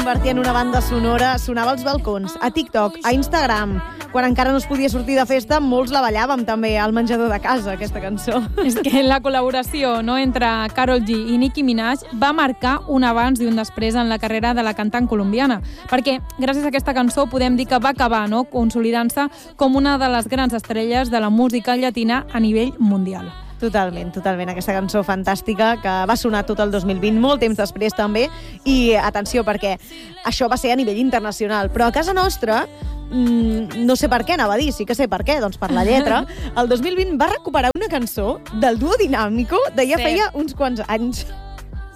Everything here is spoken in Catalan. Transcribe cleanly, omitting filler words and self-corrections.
convertir en una banda sonora, sonava als balcons, a TikTok, a Instagram. Quan encara no es podia sortir de festa, molts la ballàvem també al menjador de casa, aquesta cançó. És que la col·laboració, no, entre Karol G i Nicki Minaj va marcar un abans i un després en la carrera de la cantant colombiana, perquè gràcies a aquesta cançó podem dir que va acabar, no, consolidant-se com una de les grans estrelles de la música llatina a nivell mundial. Totalment, totalment. Aquesta cançó fantàstica que va sonar tot el 2020, molt temps després també, i atenció, perquè això va ser a nivell internacional, però a casa nostra no sé per què, anava a dir, sí que sé per què, doncs per la lletra. El 2020 va recuperar una cançó del duo Dinàmico de ja feia uns quants anys.